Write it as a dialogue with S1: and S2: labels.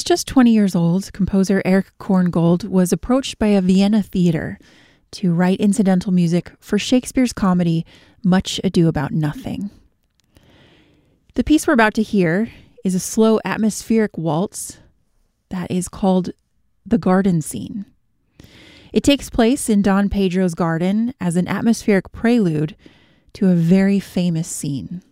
S1: Just 20 years old, composer Erich Korngold was approached by a Vienna theater to write incidental music for Shakespeare's comedy Much Ado About Nothing. The piece we're about to hear is a slow atmospheric waltz that is called The Garden Scene. It takes place in Don Pedro's garden as an atmospheric prelude to a very famous scene.